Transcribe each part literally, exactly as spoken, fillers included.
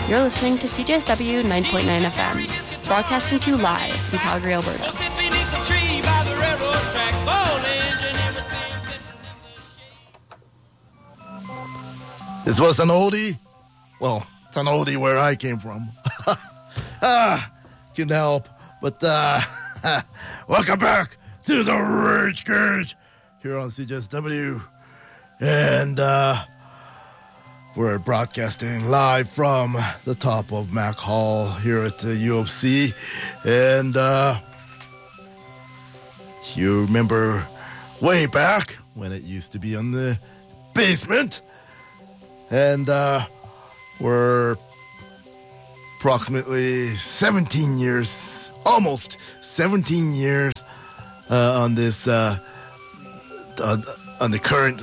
You're listening to C J S W nine point nine F M, broadcasting to you live from Calgary, Alberta. This was an oldie. Well, it's an oldie where I came from. ah, can help. But uh, welcome back to the Rage Cage here on C J S W. And uh, we're broadcasting live from the top of Mac Hall here at the U of C. And uh, you remember way back when it used to be on the basement. And uh, we're approximately seventeen years, almost seventeen years uh, on this, uh, on, on the current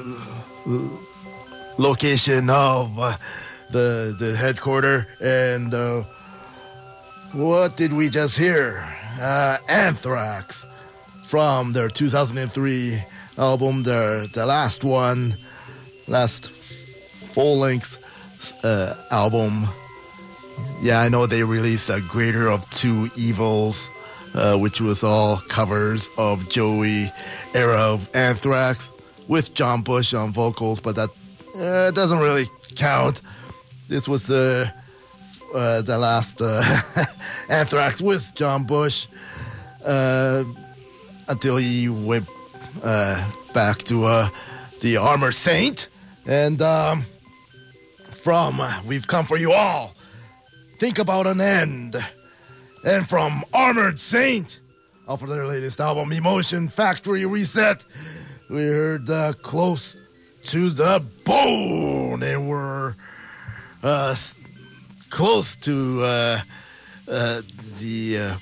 location of uh, the the headquarters. And uh, what did we just hear? Uh, Anthrax from their two thousand three album, the the last one, last full-length uh, album. Yeah, I know they released a Greater of Two Evils, uh, which was all covers of Joey era of Anthrax with John Bush on vocals, but that uh, doesn't really count. This was the uh, the last uh, Anthrax with John Bush uh, until he went uh, back to uh, the Armored Saint. And um, from We've Come For You All, Think About an End. And from Armored Saint, off of their latest album, Emotion Factory Reset, we heard uh, Close to the Bone. And we're uh, close to uh, uh, the uh,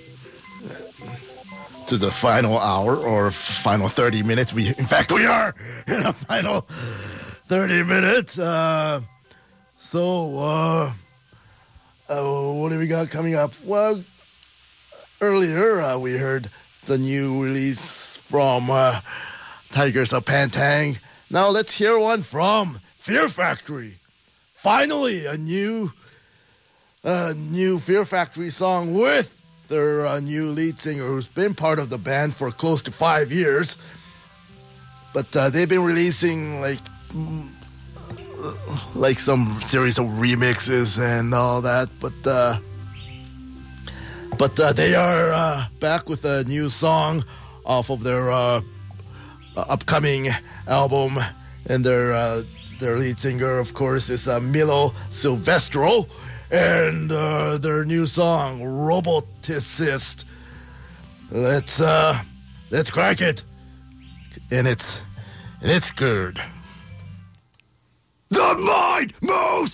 to the final hour or final thirty minutes. We, in fact, we are in the final thirty minutes. Uh, so, uh, uh, what do we got coming up? Well, earlier uh, we heard the new release from uh, Tigers of Pantang. Now let's hear one from Fear Factory. Finally, a new, uh, new Fear Factory song with their uh, new lead singer, who's been part of the band for close to five years. But uh, they've been releasing like like some series of remixes and all that. But uh, but uh, they are uh, back with a new song off of their uh, upcoming album, and their uh, their lead singer, of course, is uh, Milo Silvestro, and uh, their new song Roboticist. Let's uh, let's crack it, and it's and it's good. The mind moves